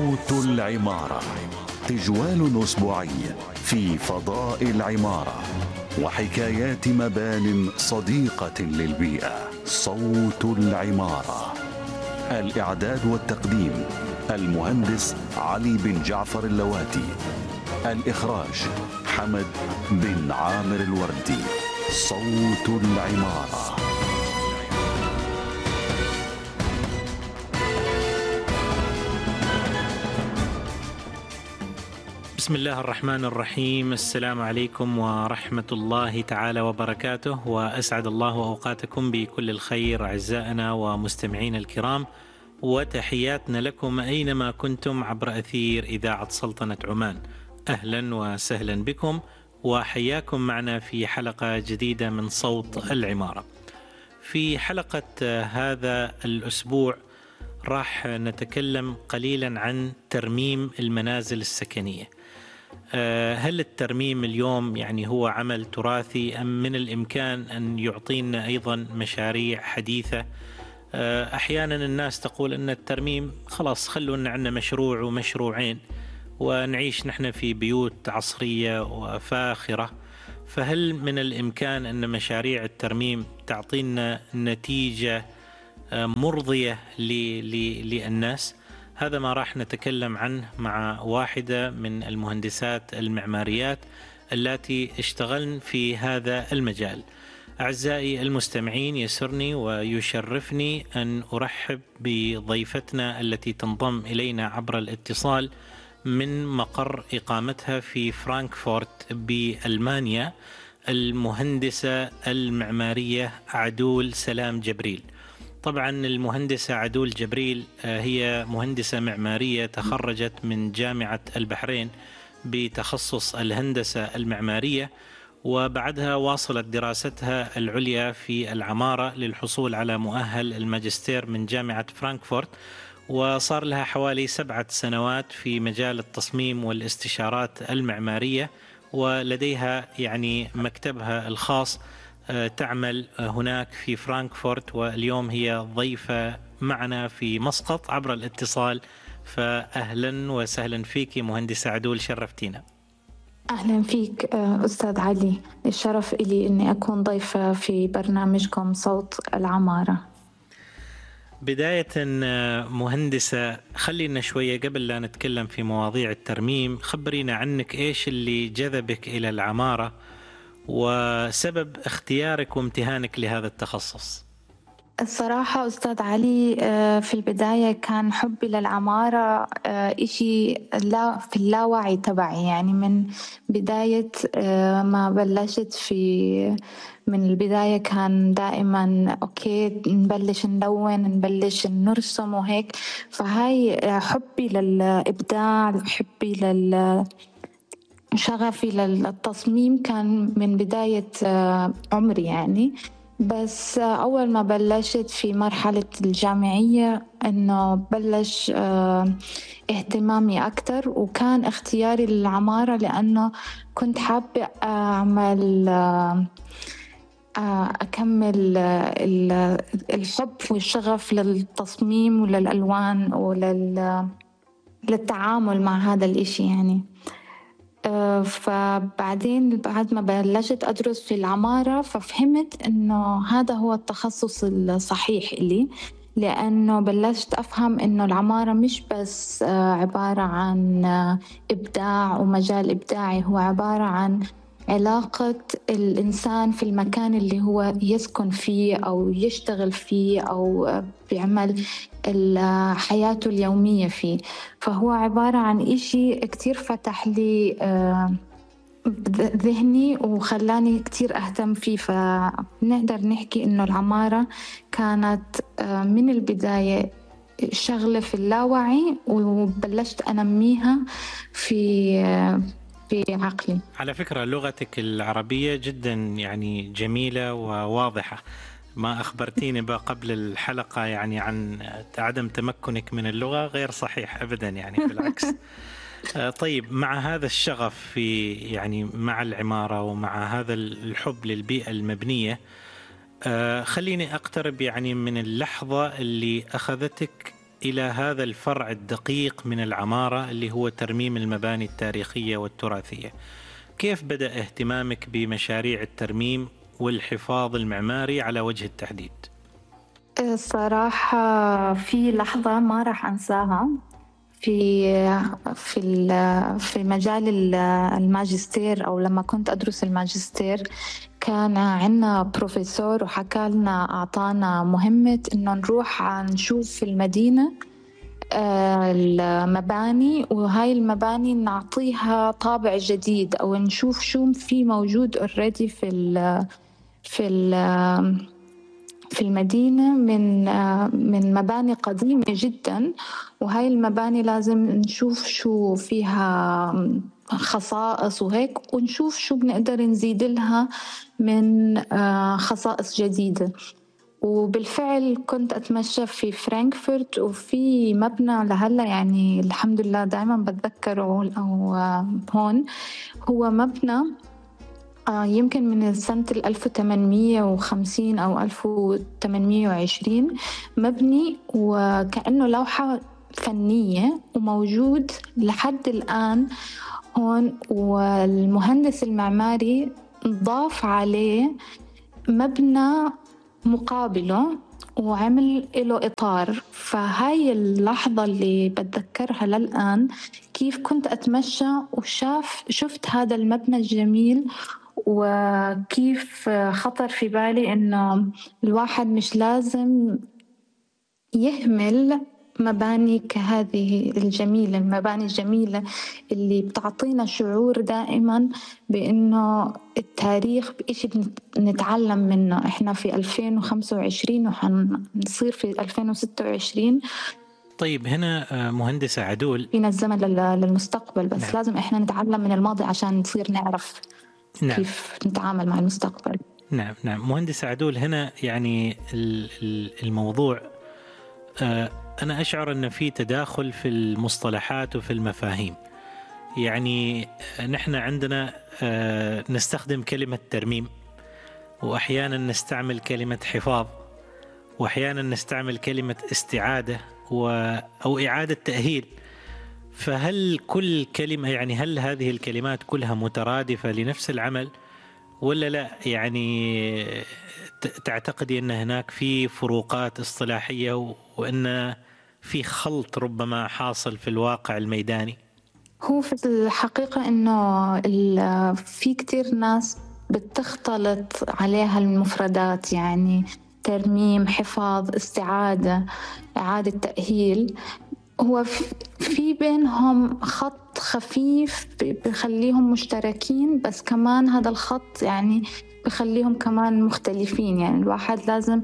صوت العمارة، تجوال أسبوعي في فضاء العمارة وحكايات مبان صديقة للبيئة. صوت العمارة. الإعداد والتقديم المهندس علي بن جعفر اللواتي. الإخراج حمد بن عامر الوردي. صوت العمارة. بسم الله الرحمن الرحيم. السلام عليكم ورحمة الله تعالى وبركاته، وأسعد الله أوقاتكم بكل الخير أعزائنا ومستمعين الكرام، وتحياتنا لكم أينما كنتم عبر أثير إذاعة سلطنة عمان. أهلا وسهلا بكم وحياكم معنا في حلقة جديدة من صوت العمارة. في حلقة هذا الأسبوع راح نتكلم قليلا عن ترميم المنازل السكنية. هل الترميم اليوم يعني هو عمل تراثي أم من الإمكان أن يعطينا أيضا مشاريع حديثة؟ أحيانا الناس تقول أن الترميم خلاص خلونا عندنا مشروع ومشروعين ونعيش نحن في بيوت عصرية وفاخرة، فهل من الإمكان أن مشاريع الترميم تعطينا نتيجة مرضية للناس؟ هذا ما راح نتكلم عنه مع واحدة من المهندسات المعماريات التي اشتغلن في هذا المجال. أعزائي المستمعين، يسرني ويشرفني أن أرحب بضيفتنا التي تنضم إلينا عبر الاتصال من مقر إقامتها في فرانكفورت بألمانيا، المهندسة المعمارية عدول سلام جبريل. طبعا المهندسة عدول جبريل هي مهندسة معمارية تخرجت من جامعة البحرين بتخصص الهندسة المعمارية، وبعدها واصلت دراستها العليا في العمارة للحصول على مؤهل الماجستير من جامعة فرانكفورت، وصار لها حوالي 7 سنوات في مجال التصميم والاستشارات المعمارية، ولديها يعني مكتبها الخاص تعمل هناك في فرانكفورت، واليوم هي ضيفة معنا في مسقط عبر الاتصال. فأهلا وسهلا فيك مهندسة عدول، شرفتينا. أهلا فيك أستاذ علي، الشرف إلي أني أكون ضيفة في برنامجكم صوت العمارة. بداية مهندسة، خلينا شوية قبل لا نتكلم في مواضيع الترميم، خبرينا عنك، إيش اللي جذبك إلى العمارة وسبب اختيارك وامتهانك لهذا التخصص؟ الصراحة أستاذ علي، في البداية كان حبي للعمارة إشي في اللاوعي تبعي، يعني من بداية ما بلشت من البداية كان دائما أوكي نبلش ندون نبلش نرسم وهيك. فهاي حبي للإبداع، حبي شغفي للتصميم كان من بداية عمري يعني. بس أول ما بلشت في مرحلة الجامعية إنه بلش اهتمامي أكتر، وكان اختياري للعمارة لأنه كنت حابة أعمل أكمل الحب والشغف للتصميم وللألوان للتعامل مع هذا الإشي يعني. فبعدين بعد ما بلشت أدرس في العمارة ففهمت إنه هذا هو التخصص الصحيح إلي، لأنه بلشت أفهم إنه العمارة مش بس عبارة عن إبداع ومجال إبداعي، هو عبارة عن علاقة الإنسان في المكان اللي هو يسكن فيه أو يشتغل فيه أو بيعمل حياته اليومية فيه. فهو عبارة عن إشي كتير فتح لي ذهني وخلاني كتير أهتم فيه. فنقدر نحكي إنه العمارة كانت من البداية شغلة في اللاوعي، وبلشت أنميها في عقلي. على فكرة لغتك العربية جدا يعني جميلة وواضحة. ما أخبرتيني بقى قبل الحلقة يعني عن عدم تمكنك من اللغة، غير صحيح أبدا يعني، بالعكس. طيب، مع هذا الشغف في يعني مع العمارة ومع هذا الحب للبيئة المبنية، خليني أقترب يعني من اللحظة اللي أخذتك إلى هذا الفرع الدقيق من العمارة اللي هو ترميم المباني التاريخية والتراثية، كيف بدأ اهتمامك بمشاريع الترميم والحفاظ المعماري على وجه التحديد؟ الصراحة في لحظة ما راح أنساها في في مجال الماجستير، أو لما كنت أدرس الماجستير كان عنا بروفيسور وحكى لنا، أعطانا مهمة إنه نروح نشوف في المدينة المباني، وهاي المباني نعطيها طابع جديد أو نشوف شو في موجود already في في المدينة من مباني قديمة جدا، وهاي المباني لازم نشوف شو فيها خصائص وهيك، ونشوف شو بنقدر نزيد لها من خصائص جديدة. وبالفعل كنت أتمشى في فرانكفورت، وفي مبنى لهلا يعني الحمد لله دائما بتذكره، أو هون هو مبنى يمكن من سنة 1850 أو 1820 مبني، وكأنه لوحة فنية وموجود لحد الآن هون. والمهندس المعماري ضاف عليه مبنى مقابله وعمل له إطار. فهاي اللحظة اللي بتذكرها للآن، كيف كنت أتمشى شفت هذا المبنى الجميل، وكيف خطر في بالي إنه الواحد مش لازم يهمل مباني كهذه الجميلة، المباني الجميلة اللي بتعطينا شعور دائما بأنه التاريخ إشي بنتعلم منه. إحنا في 2025 وحنصير في 2026. طيب هنا مهندسة عدول، فينا الزمن للمستقبل، بس نعم. لازم إحنا نتعلم من الماضي عشان نصير نعرف نعم. كيف نتعامل مع المستقبل. نعم مهندسة عدول، هنا يعني الموضوع أنا أشعر أن في تداخل في المصطلحات وفي المفاهيم. يعني نحن عندنا نستخدم كلمة ترميم، وأحيانا نستعمل كلمة حفاظ، وأحيانا نستعمل كلمة استعادة أو إعادة تأهيل. فهل كل كلمة، يعني هل هذه الكلمات كلها مترادفة لنفس العمل ولا لا؟ يعني تعتقدي أن هناك في فروقات اصطلاحية وأن في خلط ربما حاصل في الواقع الميداني؟ هو في الحقيقة إنه في كتير ناس بتختلط عليها المفردات، يعني ترميم، حفاظ، استعادة، إعادة تأهيل. هو في بينهم خط خفيف بيخليهم مشتركين، بس كمان هذا الخط يعني بيخليهم كمان مختلفين. يعني الواحد لازم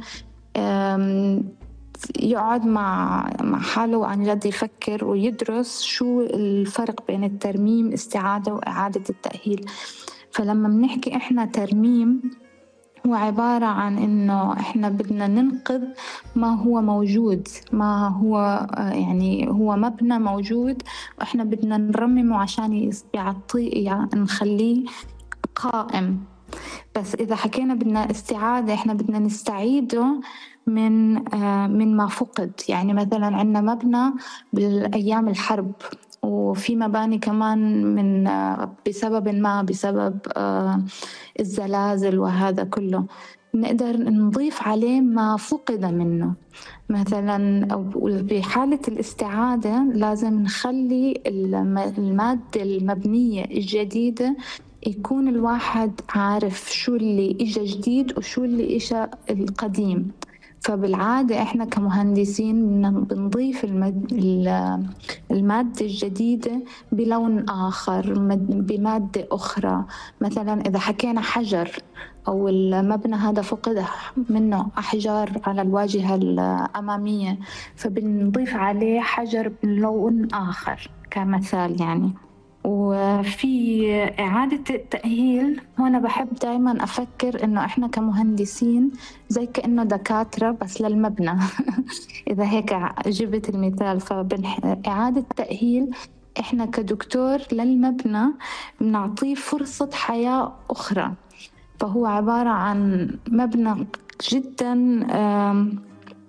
يقعد مع حاله وعن جد يفكر ويدرس شو الفرق بين الترميم، استعادة وإعادة التأهيل. فلما بنحكي إحنا ترميم، هو عبارة عن إنه إحنا بدنا ننقذ ما هو موجود، ما هو يعني هو مبنى موجود وإحنا بدنا نرممه عشان يعني نخليه قائم. بس إذا حكينا بدنا استعادة، إحنا بدنا نستعيده من ما فقد. يعني مثلا عندنا مبنى بالأيام الحرب، وفي مباني كمان بسبب الزلازل وهذا كله، نقدر نضيف عليه ما فقد منه. مثلا بحالة الاستعادة لازم نخلي المادة المبنية الجديدة يكون الواحد عارف شو اللي إجا جديد وشو اللي إجا القديم. فبالعادة إحنا كمهندسين بنضيف المادة الجديدة بلون آخر، بمادة أخرى. مثلا إذا حكينا حجر، أو المبنى هذا فقد منه أحجار على الواجهة الأمامية، فبنضيف عليه حجر بلون آخر كمثال يعني. وفي إعادة التأهيل، هنا بحب دايما أفكر إنه إحنا كمهندسين زي كأنه دكاترة بس للمبنى إذا هيك جبت المثال. فإعادة التأهيل إحنا كدكتور للمبنى بنعطيه فرصة حياة أخرى. فهو عبارة عن مبنى جدا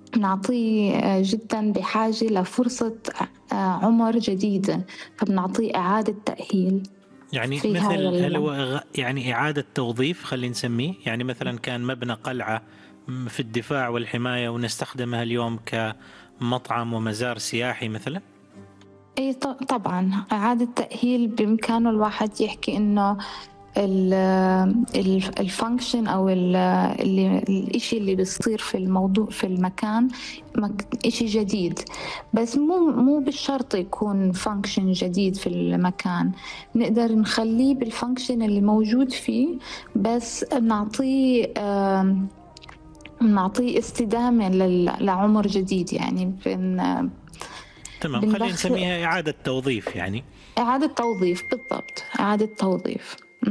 بنعطيه جدا بحاجة لفرصة عمر جديدة، فبنعطيه إعادة تأهيل. يعني في مثل هاي هل هو يعني إعادة توظيف خلينا نسميه، يعني مثلا كان مبنى قلعة في الدفاع والحماية ونستخدمها اليوم كمطعم ومزار سياحي مثلا؟ أي طبعا إعادة تأهيل بإمكانه الواحد يحكي إنه الفانكشن أو الإشي اللي بيصير في الموضوع في المكان إشي جديد، بس مو بالشرط يكون فانكشن جديد في المكان. نقدر نخليه بالفانكشن اللي موجود فيه، بس نعطيه استدامة لعمر جديد. يعني تمام، خلينا نسميها إعادة توظيف يعني. إعادة توظيف بالضبط، إعادة توظيف.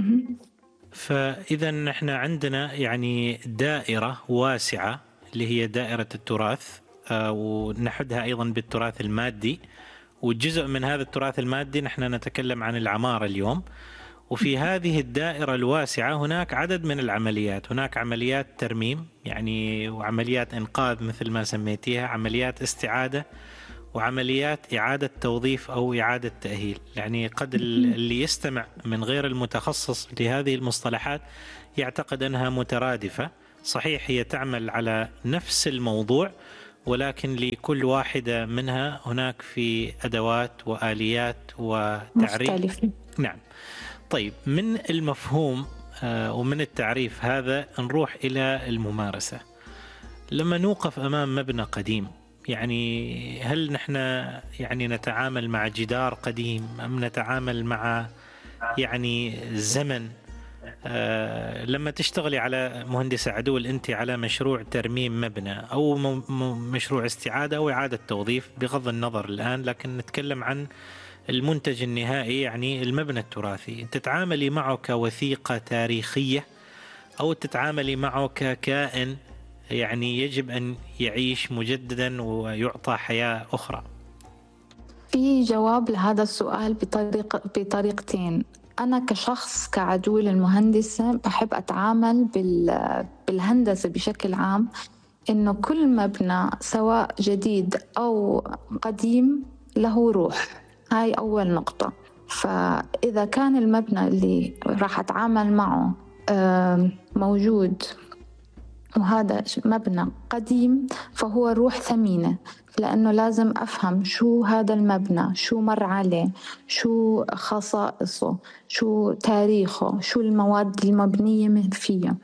فإذا نحن عندنا يعني دائرة واسعة اللي هي دائرة التراث، ونحدها أيضا بالتراث المادي، وجزء من هذا التراث المادي نحن نتكلم عن العمارة اليوم. وفي هذه الدائرة الواسعة هناك عدد من العمليات، هناك عمليات ترميم يعني، وعمليات إنقاذ مثل ما سميتيها، عمليات استعادة، وعمليات إعادة توظيف أو إعادة تأهيل. يعني قد اللي يستمع من غير المتخصص لهذه المصطلحات يعتقد أنها مترادفة. صحيح هي تعمل على نفس الموضوع، ولكن لكل واحدة منها هناك في أدوات وآليات وتعريف مختلفة. نعم. طيب، من المفهوم ومن التعريف هذا نروح إلى الممارسة. لما نوقف أمام مبنى قديم، يعني هل نحن يعني نتعامل مع جدار قديم أم نتعامل مع يعني زمن؟ لما تشتغلي على مهندسة عدول أنت على مشروع ترميم مبنى أو مشروع استعادة أو إعادة توظيف بغض النظر الآن، لكن نتكلم عن المنتج النهائي يعني المبنى التراثي، تتعاملي معه كوثيقة تاريخية أو تتعاملي معه ككائن يعني يجب أن يعيش مجددا ويعطى حياة أخرى؟ في جواب لهذا السؤال بطريقتين. أنا كشخص كعدول المهندسة بحب أتعامل بالهندسة بشكل عام، إنه كل مبنى سواء جديد أو قديم له روح. هاي أول نقطة. فإذا كان المبنى اللي راح أتعامل معه موجود وهذا مبنى قديم، فهو روح ثمينة، لأنه لازم أفهم شو هذا المبنى، شو مر عليه، شو خصائصه، شو تاريخه، شو المواد المبنية فيه.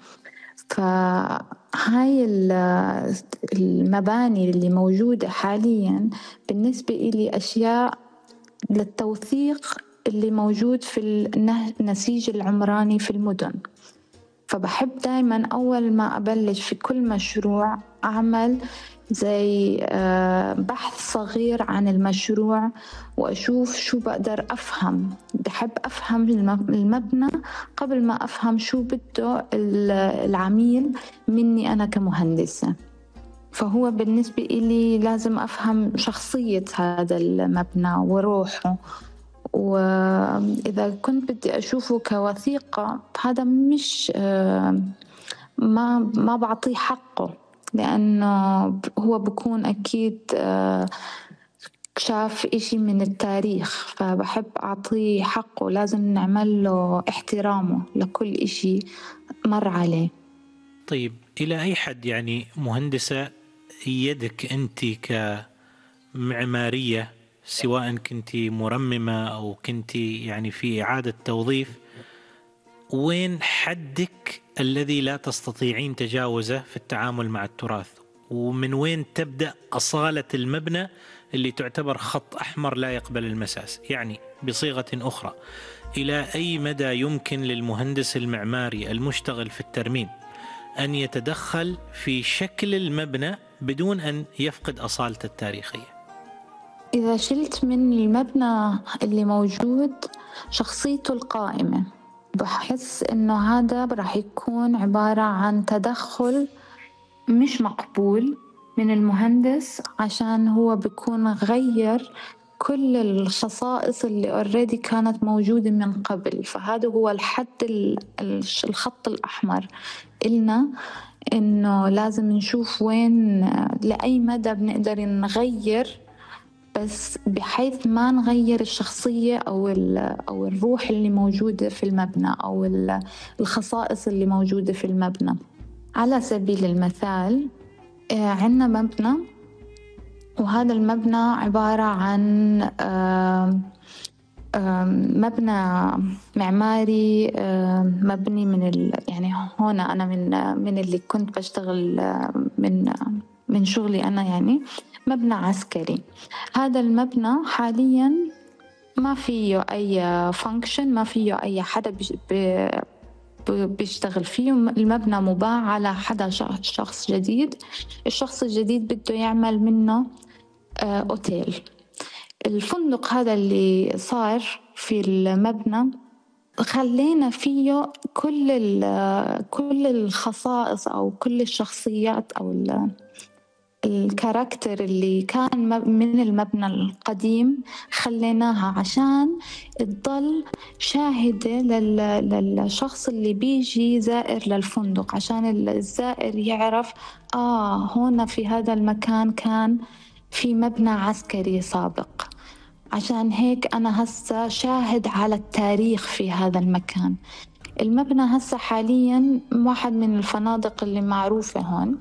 فهاي المباني اللي موجودة حاليا بالنسبة إلي أشياء للتوثيق اللي موجود في النسيج العمراني في المدن. فبحب دايما أول ما أبلش في كل مشروع أعمل زي بحث صغير عن المشروع وأشوف شو بقدر أفهم. بحب أفهم المبنى قبل ما أفهم شو بده العميل مني أنا كمهندسة. فهو بالنسبة إلي لازم أفهم شخصية هذا المبنى وروحه، وإذا كنت بدي أشوفه كوثيقة هذا مش ما بعطيه حقه، لأنه هو بكون أكيد شاف إشي من التاريخ، فبحب أعطيه حقه. لازم نعمل له احترامه لكل إشي مر عليه. طيب، إلى أي حد يعني مهندسة يدك أنت كمعمارية، سواء كنت مرممة أو كنت يعني في إعادة توظيف، وين حدك الذي لا تستطيعين تجاوزه في التعامل مع التراث؟ ومن وين تبدأ أصالة المبنى اللي تعتبر خط أحمر لا يقبل المساس؟ يعني بصيغة أخرى، إلى أي مدى يمكن للمهندس المعماري المشتغل في الترميم أن يتدخل في شكل المبنى بدون أن يفقد أصالته التاريخية؟ إذا شلت من المبنى اللي موجود شخصيته القائمة، بحس إنه هذا راح يكون عبارة عن تدخل مش مقبول من المهندس، عشان هو بيكون غير كل الخصائص اللي already كانت موجودة من قبل. فهذا هو الحد الخط الأحمر إلنا إنه لازم نشوف وين لأي مدى بنقدر نغير، بس بحيث ما نغير الشخصية أو الروح اللي موجودة في المبنى أو الخصائص اللي موجودة في المبنى. على سبيل المثال عندنا مبنى، وهذا المبنى عبارة عن مبنى معماري مبني يعني هون أنا من اللي كنت بشتغل من شغلي أنا، يعني مبنى عسكري. هذا المبنى حاليا ما فيه أي فانكشن، ما فيه أي حدا بيشتغل فيه. المبنى مباع على حدا شخص جديد. الشخص الجديد بده يعمل منه أوتيل. الفندق هذا اللي صار في المبنى خلينا فيه كل الخصائص أو كل الشخصيات أو الكاركتر اللي كان من المبنى القديم، خليناها عشان تضل شاهدة للشخص اللي بيجي زائر للفندق، عشان الزائر يعرف هنا في هذا المكان كان في مبنى عسكري سابق. عشان هيك أنا هسه شاهد على التاريخ في هذا المكان. المبنى هسه حاليا واحد من الفنادق اللي معروفة هون،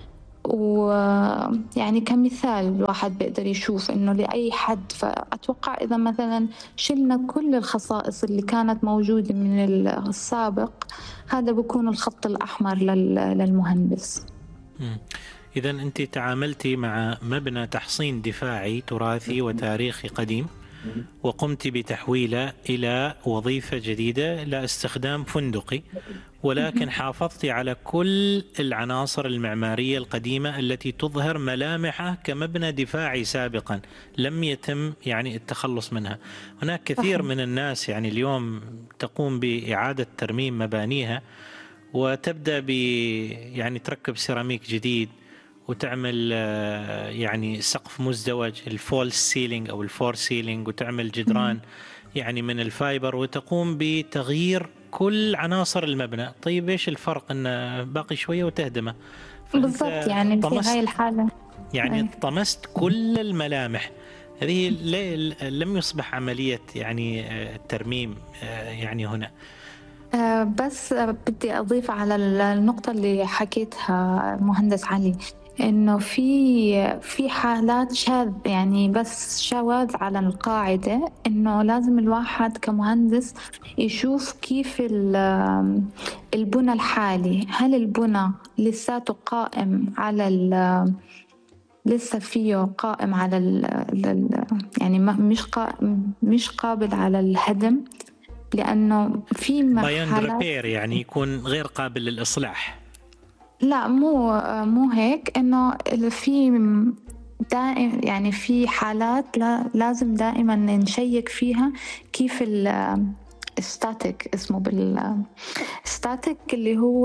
ويعني كمثال الواحد بيقدر يشوف إنه لأي حد. فأتوقع إذا مثلا شلنا كل الخصائص اللي كانت موجودة من السابق، هذا بيكون الخط الأحمر للمهندس. إذا أنت تعاملتي مع مبنى تحصين دفاعي تراثي وتاريخي قديم، وقمت بتحويله إلى وظيفة جديدة لاستخدام فندقي، ولكن حافظتي على كل العناصر المعمارية القديمة التي تظهر ملامحه كمبنى دفاعي سابقا لم يتم يعني التخلص منها. هناك كثير من الناس يعني اليوم تقوم بإعادة ترميم مبانيها، وتبدأ يعني تركب سيراميك جديد، وتعمل يعني سقف مزدوج الفول سيلينج أو الفور سيلينج، وتعمل جدران يعني من الفايبر، وتقوم بتغيير كل عناصر المبنى. طيب إيش الفرق أن باقي شوية وتهدمه؟ بالضبط، يعني في هاي الحالة يعني طمست كل الملامح هذه. لم يصبح عملية يعني الترميم يعني هنا. بس بدي أضيف على النقطة اللي حكيتها مهندس علي، إنه في حالات شاذ، يعني بس شواذ على القاعدة، إنه لازم الواحد كمهندس يشوف كيف البنى الحالي، هل البنى لساته قائم على لسه فيه قائم على يعني مش قابل على الهدم، لأنه في حالات يعني يكون غير قابل للإصلاح. لا، مو هيك، إنه في دائم يعني في حالات لازم دائما نشيك فيها كيف الستاتيك، اسمه بالستاتيك اللي هو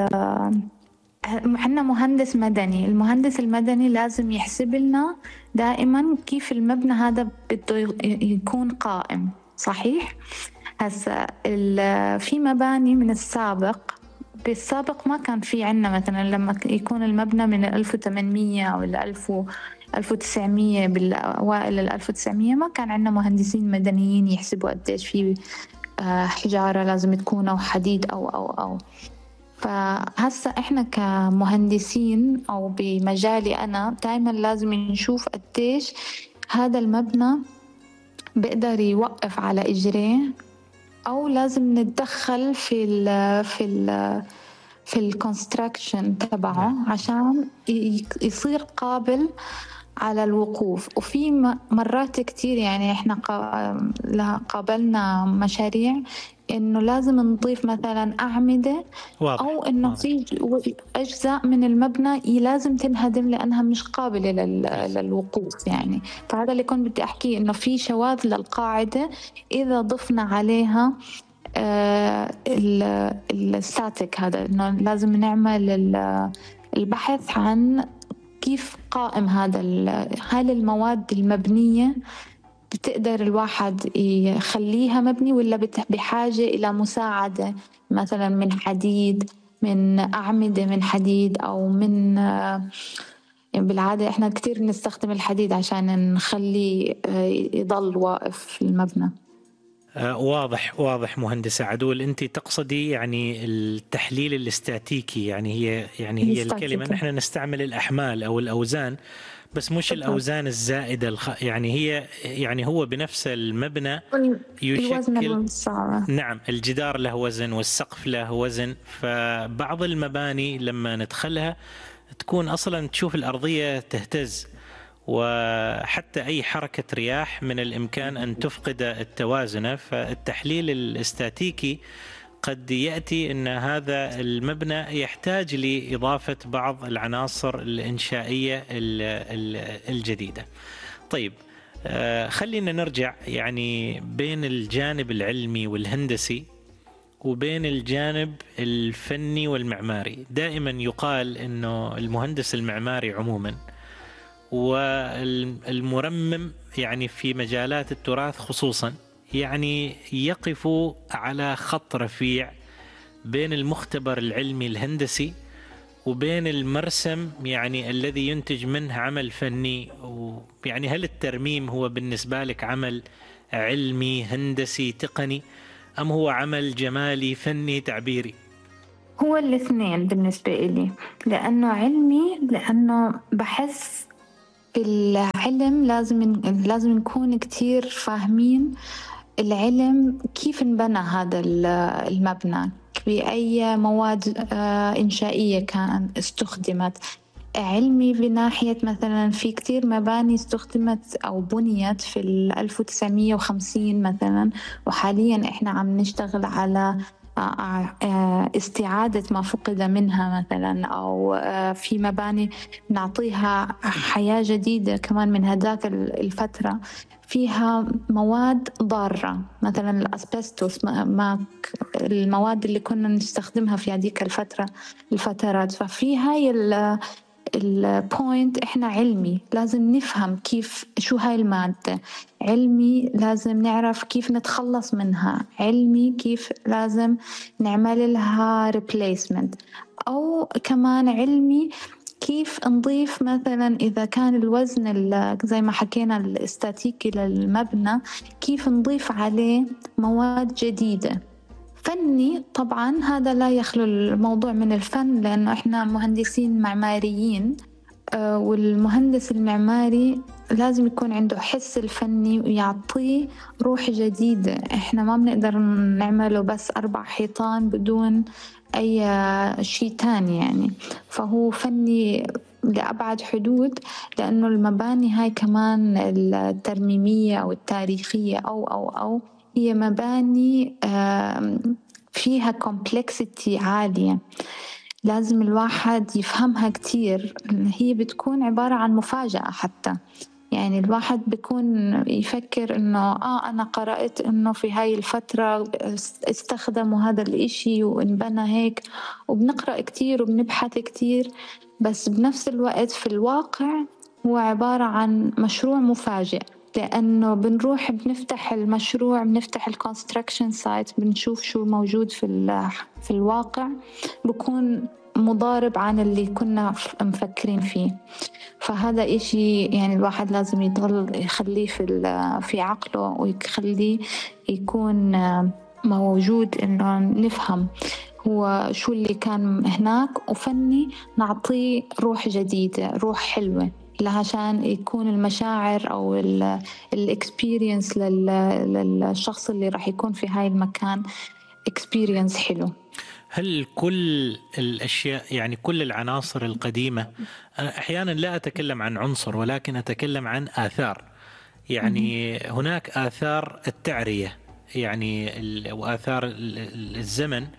عندنا مهندس مدني. المهندس المدني لازم يحسب لنا دائما كيف المبنى هذا بده يكون قائم صحيح. هسا في مباني من بالسابق ما كان في عنا، مثلا لما يكون المبنى من 1800 أو 1900 بالأوائل 1900 ما كان عنا مهندسين مدنيين يحسبوا قديش في حجارة لازم تكون أو حديد أو فهسا إحنا كمهندسين أو بمجالي أنا دايما لازم نشوف قديش هذا المبنى بقدر يوقف على إجريه، أو لازم نتدخل في الكونستراكشن تبعه عشان يصير قابل على الوقوف. وفي مرات كتير يعني إحنا قابلنا مشاريع إنه لازم نضيف مثلا أعمدة أو إنه في أجزاء من المبنى لازم تنهدم لأنها مش قابلة للوقوف يعني. فهذا اللي كنت بدي أحكيه، إنه في شواذ للقاعدة إذا ضفنا عليها الستاتيك هذا، إنه لازم نعمل البحث عن كيف قائم هل المواد المبنية بتقدر الواحد يخليها مبني، ولا بحاجة إلى مساعدة مثلا من حديد من أعمدة من حديد أو من يعني بالعادة إحنا كتير بنستخدم الحديد عشان نخليه يضل واقف في المبنى. واضح مهندسة عدول، أنت تقصدي يعني التحليل الاستاتيكي، يعني هي الكلمة نحن نستعمل الأحمال أو الأوزان، بس مش الأوزان الزائدة يعني هو بنفس المبنى يشكل. نعم، الجدار له وزن والسقف له وزن، فبعض المباني لما ندخلها تكون أصلا تشوف الأرضية تهتز، وحتى أي حركة رياح من الإمكان أن تفقد التوازن. فالتحليل الاستاتيكي قد يأتي أن هذا المبنى يحتاج لإضافة بعض العناصر الإنشائية الجديدة. طيب، خلينا نرجع يعني بين الجانب العلمي والهندسي وبين الجانب الفني والمعماري. دائما يقال أنه المهندس المعماري عموما والمرمم يعني في مجالات التراث خصوصا يعني يقف على خط رفيع بين المختبر العلمي الهندسي وبين المرسم يعني الذي ينتج منه عمل فني. يعني هل الترميم هو بالنسبة لك عمل علمي هندسي تقني، أم هو عمل جمالي فني تعبيري؟ هو الاثنين بالنسبة لي، لأنه علمي، لأنه بحس في العلم لازم نكون كتير فاهمين العلم كيف انبنى هذا المبنى، بأي مواد إنشائية كان استخدمت. علمي بناحية مثلا في كتير مباني استخدمت أو بنيت في 1950 مثلا، وحاليا إحنا عم نشتغل على استعادة ما فقد منها مثلا، أو في مباني نعطيها حياة جديدة كمان من هذاك الفترة، فيها مواد ضارة مثلا الأسبستوس، المواد اللي كنا نستخدمها في هذيك الفترات. ففي هاي البوينت إحنا علمي لازم نفهم كيف شو هاي المادة، علمي لازم نعرف كيف نتخلص منها، علمي كيف لازم نعمل لها replacement، أو كمان علمي كيف نضيف مثلا إذا كان الوزن زي ما حكينا الاستاتيكي للمبنى كيف نضيف عليه مواد جديدة. فني طبعا هذا لا يخلو الموضوع من الفن، لأنه إحنا مهندسين معماريين، والمهندس المعماري لازم يكون عنده حس الفني ويعطيه روح جديدة. إحنا ما بنقدر نعمله بس 4 حيطان بدون أي شيء تاني يعني. فهو فني لأبعد حدود، لأنه المباني هاي كمان الترميمية أو التاريخية أو هي مباني فيها complexity عالية، لازم الواحد يفهمها كتير. هي بتكون عبارة عن مفاجأة حتى، يعني الواحد بيكون يفكر إنه أنا قرأت إنه في هاي الفترة استخدموا هذا الإشي وانبنى هيك، وبنقرأ كتير وبنبحث كتير، بس بنفس الوقت في الواقع هو عبارة عن مشروع مفاجئ، لأنه بنروح بنفتح المشروع، بنفتح الكونستراكشن سايت، بنشوف شو موجود في الواقع، بكون مضارب عن اللي كنا مفكرين فيه. فهذا إشي يعني الواحد لازم يضل يخليه في عقله ويخليه يكون موجود، إنه نفهم هو شو اللي كان هناك، وفني نعطيه روح جديدة، روح حلوة، عشان يكون المشاعر أو الإكسبيرينس للشخص اللي راح يكون في هاي المكان إكسبيرينس حلو. هل كل الأشياء يعني كل العناصر القديمة، أحيانا لا أتكلم عن عنصر ولكن أتكلم عن آثار، يعني هناك آثار التعرية يعني وآثار الزمن.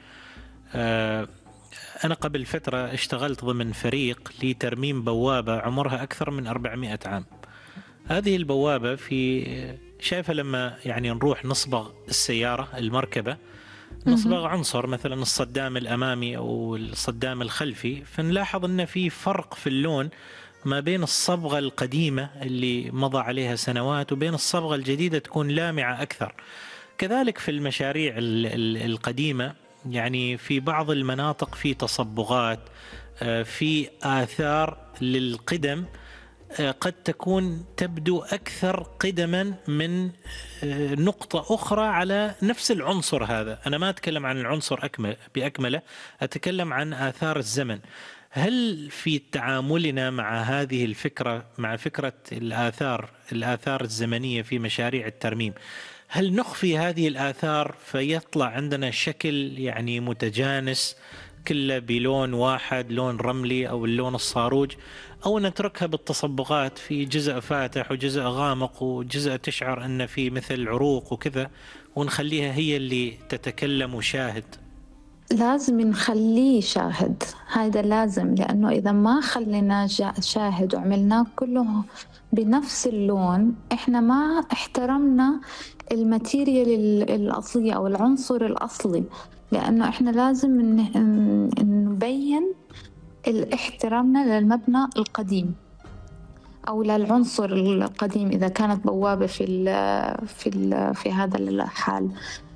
أنا قبل فترة اشتغلت ضمن فريق لترميم بوابة عمرها أكثر من 400 عام. هذه البوابة شايفة لما يعني نروح نصبغ السيارة المركبة، نصبغ عنصر مثلا الصدام الأمامي أو الصدام الخلفي، فنلاحظ أن في فرق في اللون ما بين الصبغة القديمة اللي مضى عليها سنوات وبين الصبغة الجديدة تكون لامعة أكثر. كذلك في المشاريع القديمة يعني في بعض المناطق في تصبغات، في آثار للقدم قد تكون تبدو أكثر قدما من نقطة أخرى على نفس العنصر هذا. أنا ما أتكلم عن العنصر بأكمله، أتكلم عن آثار الزمن. هل في تعاملنا مع هذه الفكرة، مع فكرة الآثار الزمنية في مشاريع الترميم، هل نخفي هذه الآثار فيطلع عندنا شكل يعني متجانس كله بلون واحد، لون رملي أو اللون الصاروج، أو نتركها بالتصبغات في جزء فاتح وجزء غامق وجزء تشعر أن في مثل عروق وكذا، ونخليها هي اللي تتكلم وشاهد؟ لازم نخليه شاهد، هذا لازم، لأنه إذا ما خلينا شاهد وعملناه كله بنفس اللون، إحنا ما احترمنا الماتيريال الأصلية أو العنصر الأصلي. لأنه إحنا لازم نبين احترامنا للمبنى القديم أو للعنصر القديم إذا كانت بوابة في هذا الحال.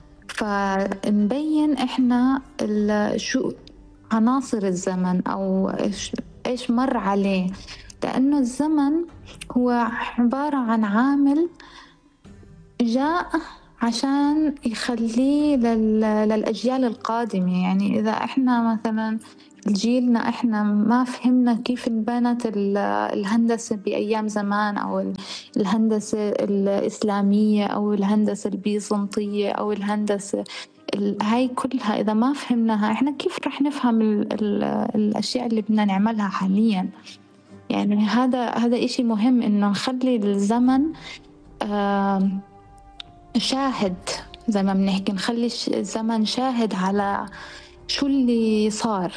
فنبين إحنا شو عناصر الزمن أو إيش مر عليه، لأنه الزمن هو عبارة عن عامل جاء عشان يخليه للأجيال القادمة. يعني إذا إحنا مثلا جيلنا إحنا ما فهمنا كيف انبنت الهندسة بأيام زمان، أو الهندسة الإسلامية أو الهندسة البيزنطية أو الهندسة هاي كلها، إذا ما فهمناها إحنا كيف رح نفهم الأشياء اللي بدنا نعملها حاليا؟ يعني هذا إشي مهم، إنه نخلي الزمن شاهد، زي ما بنحكي نخلي الزمن شاهد على شو اللي صار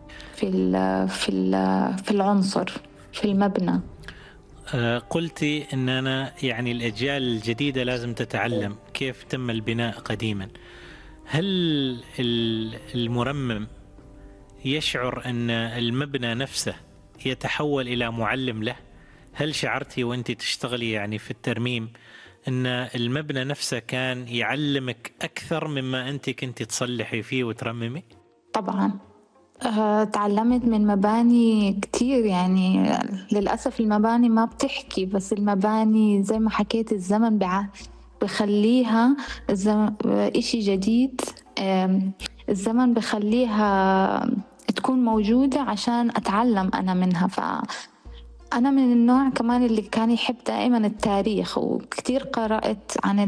في العنصر في المبنى. قلتي أننا يعني الأجيال الجديدة لازم تتعلم كيف تم البناء قديما. هل المرمم يشعر أن المبنى نفسه يتحول إلى معلم له؟ هل شعرتي وأنت تشتغلي يعني في الترميم أن المبنى نفسه كان يعلمك أكثر مما أنت كنت تصلحي فيه وترممي؟ طبعاً تعلمت من مباني كتير. يعني للأسف المباني ما بتحكي، بس المباني زي ما حكيت الزمن بخليها إشي جديد. الزمن بخليها تكون موجودة عشان أتعلم أنا منها. أنا من النوع كمان اللي كان يحب دائما التاريخ، وكتير قرأت عن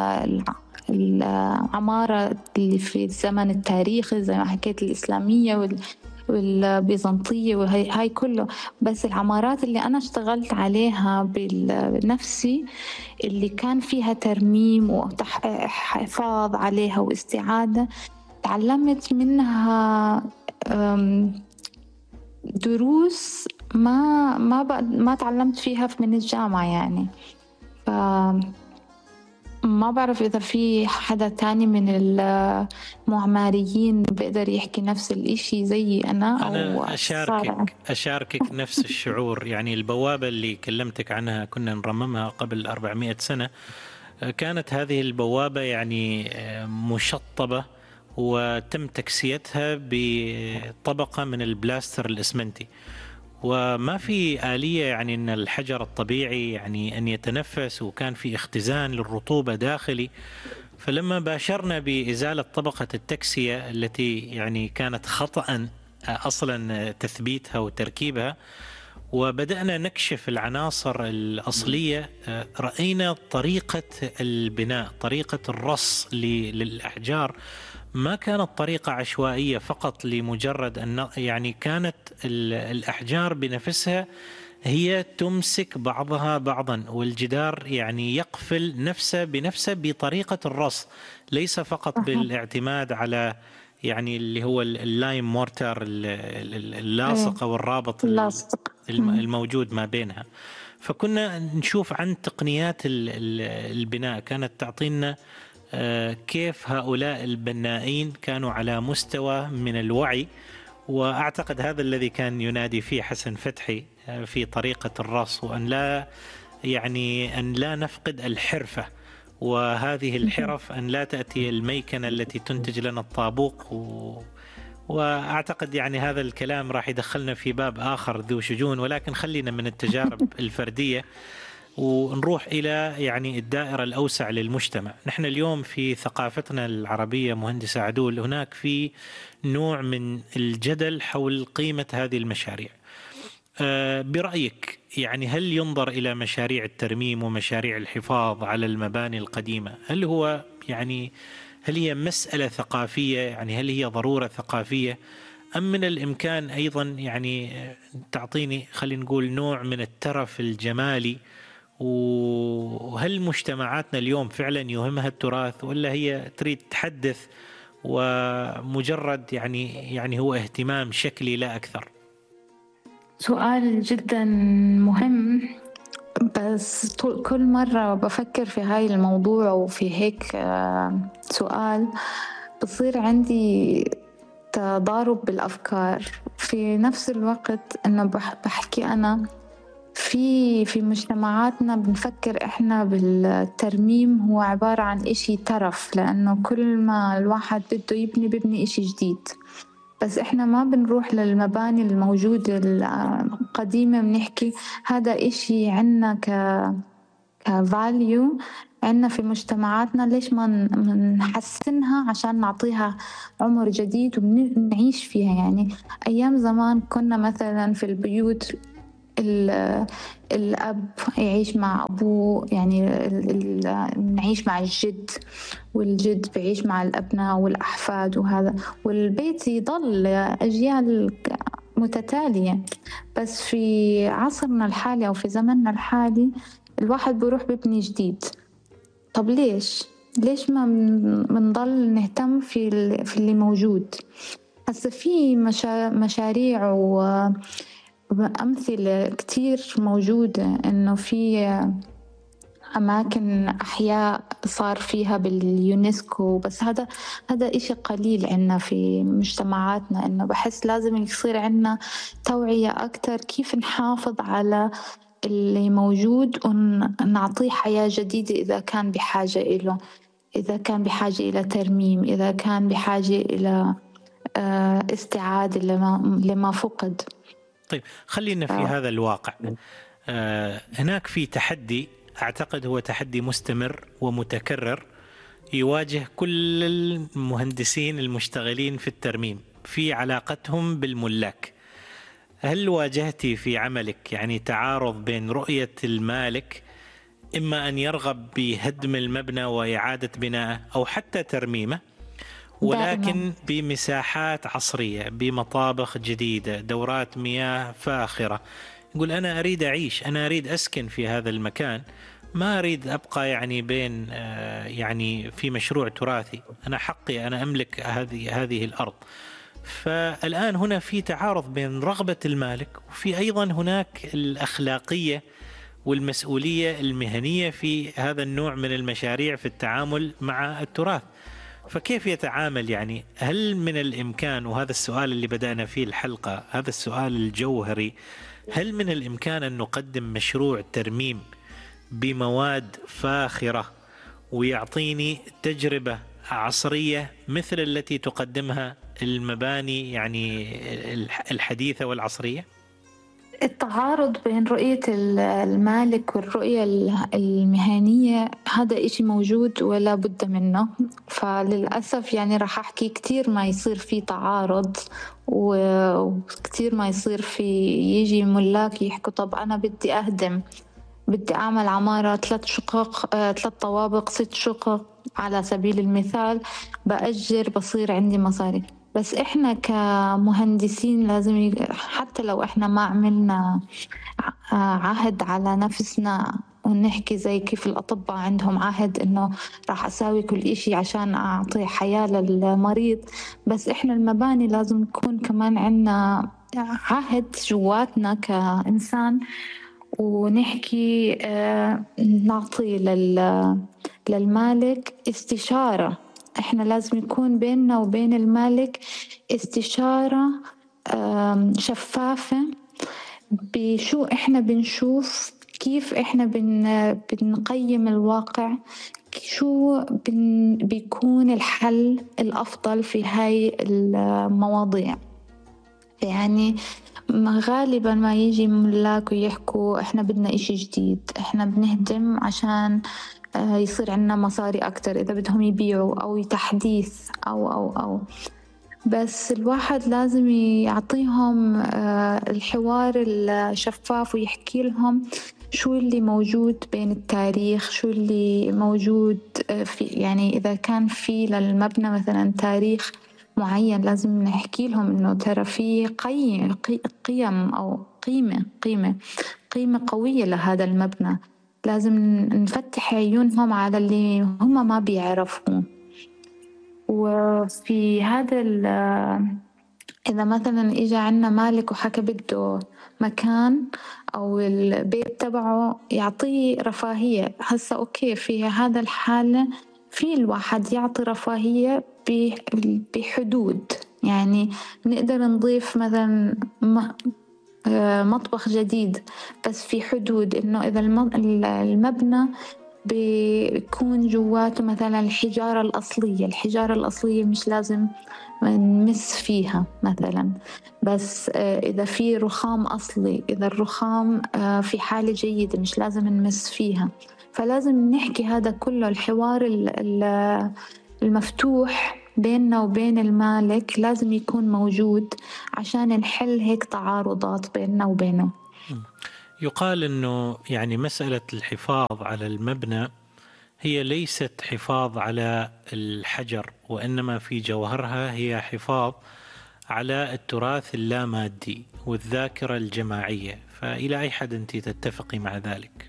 العمارة اللي في الزمن التاريخي زي ما حكيت، الإسلامية والبيزنطية وهاي كله. بس العمارات اللي أنا اشتغلت عليها بنفسي اللي كان فيها ترميم وحفاظ عليها واستعادة، تعلمت منها دروس ما تعلمت فيها من الجامعة. يعني ما بعرف إذا في حدا تاني من المعماريين بيقدر يحكي نفس الإشي زي أنا أشاركك نفس الشعور. يعني البوابة اللي كلمتك عنها كنا نرممها قبل 400 سنة، كانت هذه البوابة يعني مشطبة وتم تكسيتها بطبقة من البلاستر الإسمنتي، وما في آلية يعني أن الحجر الطبيعي يعني أن يتنفس، وكان في اختزان للرطوبة داخلي. فلما باشرنا بإزالة طبقة التكسية التي يعني كانت خطأ أصلا تثبيتها وتركيبها، وبدأنا نكشف العناصر الأصلية، رأينا طريقة البناء، طريقة الرص للأحجار ما كانت طريقة عشوائية فقط لمجرد أن يعني كانت الأحجار بنفسها هي تمسك بعضها بعضا، والجدار يعني يقفل نفسه بنفسه بطريقة الرص، ليس فقط بالاعتماد على يعني اللي هو اللايم مورتر اللاصق أو الرابط الموجود ما بينها. فكنا نشوف عن تقنيات البناء، كانت تعطينا كيف هؤلاء البنائين كانوا على مستوى من الوعي. وأعتقد هذا الذي كان ينادي فيه حسن فتحي في طريقة الرص، وأن لا نفقد الحرفة وهذه الحرف أن لا تأتي الميكنة التي تنتج لنا الطابوق وأعتقد يعني هذا الكلام راح يدخلنا في باب آخر ذو شجون، ولكن خلينا من التجارب الفردية ونروح إلى يعني الدائرة الأوسع للمجتمع. نحن اليوم في ثقافتنا العربية مهندسة عدول هناك في نوع من الجدل حول قيمة هذه المشاريع. برأيك يعني هل ينظر إلى مشاريع الترميم ومشاريع الحفاظ على المباني القديمة هل هي مسألة ثقافية، يعني هل هي ضرورة ثقافية، أم من الإمكان أيضا يعني تعطيني خلينا نقول نوع من الترف الجمالي؟ وهل مجتمعاتنا اليوم فعلا يهمها التراث ولا هي تريد تحدث ومجرد يعني هو اهتمام شكلي لا أكثر؟ سؤال جدا مهم، بس كل مرة بفكر في هاي الموضوع وفي هيك سؤال بصير عندي تضارب بالأفكار. في نفس الوقت إنه بحكي أنا في مجتمعاتنا بنفكر إحنا بالترميم هو عبارة عن إشي ترف، لأنه كل ما الواحد بده بيبني إشي جديد، بس إحنا ما بنروح للمباني الموجودة القديمة بنحكي هذا إشي عنا كفاليو عنا في مجتمعاتنا، ليش ما نحسنها عشان نعطيها عمر جديد ونعيش فيها. يعني أيام زمان كنا مثلا في البيوت الأب يعيش مع أبوه، يعني نعيش مع الجد، والجد بيعيش مع الأبناء والأحفاد، وهذا والبيت يضل أجيال متتالية. بس في عصرنا الحالي أو في زمننا الحالي الواحد بيروح بيبني جديد. طب ليش ما منضل نهتم في اللي موجود؟ هسه في مشاريع وأمثلة كتير موجودة إنه في أماكن أحياء صار فيها باليونسكو، بس هذا إشي قليل عنا في مجتمعاتنا. إنه بحس لازم يصير عنا توعية أكتر كيف نحافظ على اللي موجود ونعطيه حياة جديدة إذا كان بحاجة إله، إذا كان بحاجة إلى ترميم، إذا كان بحاجة إلى استعادة لما فقد. طيب خلينا في هذا الواقع. هناك في تحدي أعتقد هو تحدي مستمر ومتكرر يواجه كل المهندسين المشتغلين في الترميم في علاقتهم بالملاك. هل واجهتي في عملك يعني تعارض بين رؤية المالك إما أن يرغب بهدم المبنى وإعادة بنائه أو حتى ترميمه، ولكن بمساحات عصرية، بمطابخ جديدة، دورات مياه فاخرة، يقول أنا أريد أعيش، أنا أريد أسكن في هذا المكان، ما أريد أبقى يعني بين يعني في مشروع تراثي، أنا حقي، أنا أملك هذه الأرض. فالآن هنا في تعارض بين رغبة المالك وفي أيضا هناك الأخلاقية والمسؤولية المهنية في هذا النوع من المشاريع في التعامل مع التراث. فكيف يتعامل؟ يعني هل من الإمكان، وهذا السؤال اللي بدأنا فيه الحلقة، هذا السؤال الجوهري، هل من الإمكان أن نقدم مشروع ترميم بمواد فاخرة ويعطيني تجربة عصرية مثل التي تقدمها المباني يعني الحديثة والعصرية؟ التعارض بين رؤية المالك والرؤية المهنية هذا إشي موجود ولا بد منه. فللأسف يعني راح أحكي كتير ما يصير في تعارض، وكتير ما يصير في يجي ملاك يحكوا طب أنا بدي أهدم، بدي أعمل عمارة 3 شقق 3 طوابق 6 شقق على سبيل المثال، بأجر بصير عندي مصاري. بس إحنا كمهندسين لازم حتى لو إحنا ما عملنا عهد على نفسنا ونحكي زي كيف الأطباء عندهم عهد إنه راح أساوي كل إشي عشان أعطي حياة للمريض، بس إحنا المباني لازم نكون كمان عنا عهد جواتنا كإنسان، ونحكي نعطي للمالك استشارة. إحنا لازم يكون بيننا وبين المالك استشارة شفافة بشو إحنا بنشوف، كيف إحنا بنقيم الواقع، شو بيكون الحل الأفضل في هاي المواضيع. يعني غالبا ما يجي ملاك ويحكوا إحنا بدنا إشي جديد، إحنا بنهدم عشان يصير عنا مصاري أكتر إذا بدهم يبيعوا أو تحديث أو بس الواحد لازم يعطيهم الحوار الشفاف ويحكي لهم شو اللي موجود بين التاريخ، شو اللي موجود في، يعني إذا كان في للمبنى مثلا تاريخ معين لازم نحكي لهم إنه ترى في قيم أو قيمة قوية لهذا المبنى، لازم نفتح عيونهم على اللي هم ما بيعرفوه. وفي هذا إذا مثلا إجا عنا مالك وحكى بده مكان أو البيت تبعه يعطيه رفاهية، هسا أوكي في هذا الحالة في الواحد يعطي رفاهية بحدود، يعني نقدر نضيف مثلا مطبخ جديد بس في حدود، إنه إذا المبنى بيكون جواته مثلا الحجارة الأصلية مش لازم نمس فيها مثلا، بس إذا في رخام أصلي، إذا الرخام في حالة جيدة مش لازم نمس فيها. فلازم نحكي هذا كله، الحوار المفتوح بيننا وبين المالك لازم يكون موجود عشان نحل هيك تعارضات بيننا وبينه. يقال أنه يعني مسألة الحفاظ على المبنى هي ليست حفاظ على الحجر، وإنما في جوهرها هي حفاظ على التراث اللامادي والذاكرة الجماعية، فإلى أي حد أنت تتفقي مع ذلك؟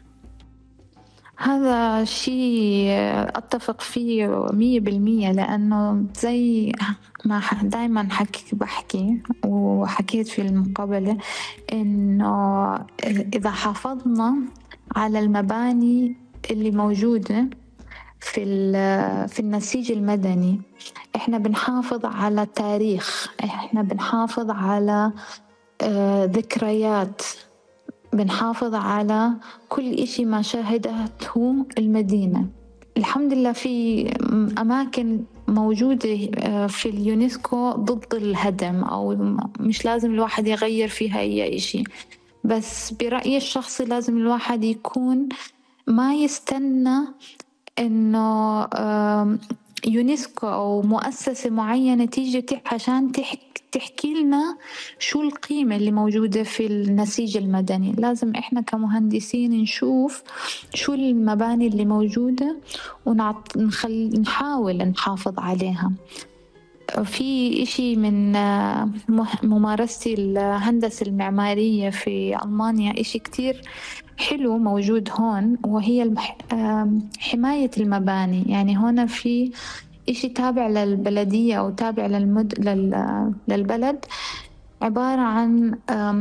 هذا شيء أتفق فيه 100%، لأنه زي ما دايما بحكي وحكيت في المقابلة إنه إذا حافظنا على المباني اللي موجودة في النسيج المدني، إحنا بنحافظ على تاريخ، إحنا بنحافظ على ذكريات، بنحافظ على كل إشي ما شاهدته المدينة. الحمد لله في أماكن موجودة في اليونسكو ضد الهدم، أو مش لازم الواحد يغير فيها أي إشي، بس برأيي الشخصي لازم الواحد يكون ما يستنى إنه يونسكو أو مؤسسة معينة تيجي عشان تحكي لنا شو القيمة اللي موجودة في النسيج المدني. لازم إحنا كمهندسين نشوف شو المباني اللي موجودة ونحاول نحافظ عليها. في إشي من ممارستي الهندسة المعمارية في ألمانيا، إشي كتير حلو موجود هون، وهي حماية المباني. يعني هنا في إشي تابع للبلدية أو تابع للبلد، عبارة عن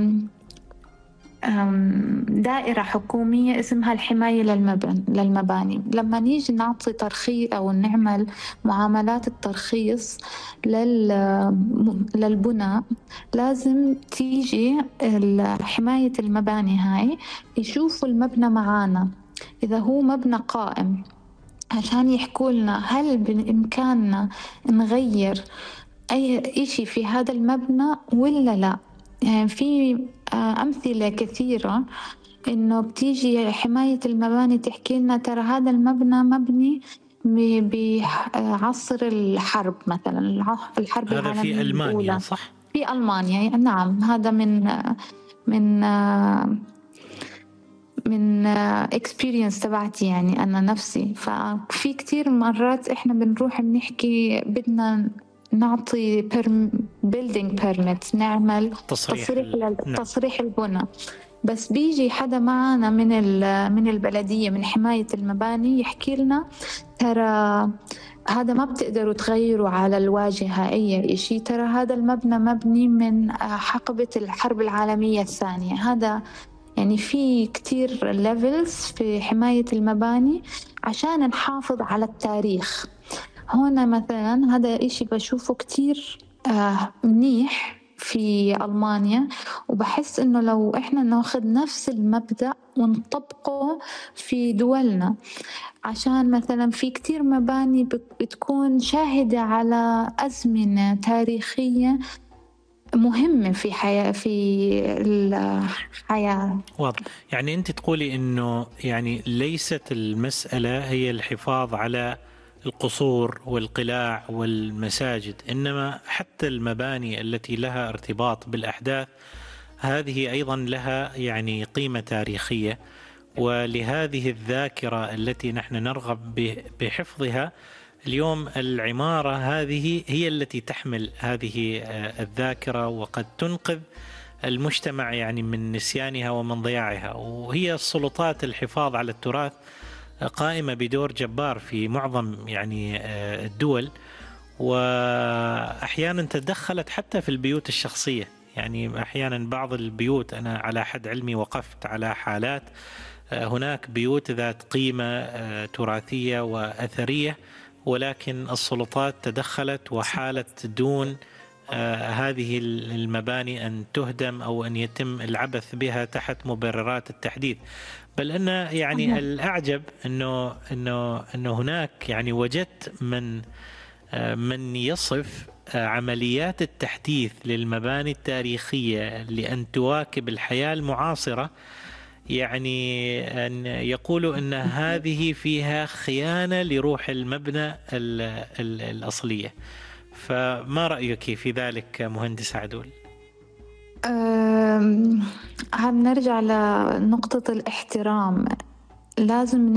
دائرة حكومية اسمها الحماية للمباني. لما نيجي نعطي ترخيص أو نعمل معاملات الترخيص للبناء، لازم تيجي حماية المباني هاي يشوفوا المبنى معانا إذا هو مبنى قائم، عشان يحكوا لنا هل بإمكاننا نغير أي إشي في هذا المبنى ولا لا. يعني في أمثلة كثيرة إنه بتيجي حماية المباني تحكي لنا ترى هذا المبنى مبني بعصر الحرب، مثلا الحرب العالمية. هذا في ألمانيا الأولى. صح؟ في ألمانيا، نعم. هذا من experience تبعتي، يعني أنا نفسي. ففي كتير مرات إحنا بنروح بنحكي بدنا نعطي building permit، نعمل تصريح البناء، بس بيجي حدا معنا من البلدية من حماية المباني يحكي لنا ترى هذا ما بتقدروا تغيروا على الواجهة أي إشي، ترى هذا المبنى مبني من حقبة الحرب العالمية الثانية. هذا يعني في كتير levels في حماية المباني عشان نحافظ على التاريخ. هنا مثلا هذا إشي بشوفه كتير منيح في ألمانيا، وبحس إنه لو إحنا ناخد نفس المبدأ ونطبقه في دولنا، عشان مثلا في كتير مباني بتكون شاهدة على أزمنة تاريخية مهمة في الحياة. واضح. يعني أنت تقولي أنه يعني ليست المسألة هي الحفاظ على القصور والقلاع والمساجد، إنما حتى المباني التي لها ارتباط بالأحداث هذه أيضا لها يعني قيمة تاريخية، ولهذه الذاكرة التي نحن نرغب بحفظها اليوم العمارة هذه هي التي تحمل هذه الذاكرة، وقد تنقذ المجتمع يعني من نسيانها ومن ضياعها. وهي السلطات الحفاظ على التراث قائمة بدور جبار في معظم يعني الدول، وأحيانا تدخلت حتى في البيوت الشخصية. يعني أحيانا بعض البيوت، أنا على حد علمي وقفت على حالات هناك بيوت ذات قيمة تراثية وأثرية، ولكن السلطات تدخلت وحالت دون هذه المباني أن تهدم أو أن يتم العبث بها تحت مبررات التحديث. بل أن يعني الأعجب أنه هناك يعني وجدت من يصف عمليات التحديث للمباني التاريخية لأن تواكب الحياة المعاصرة، يعني أن يقولوا أن هذه فيها خيانة لروح المبنى الأصلية. فما رأيك في ذلك مهندس عدول؟ هنرجع لنقطة الاحترام. لازم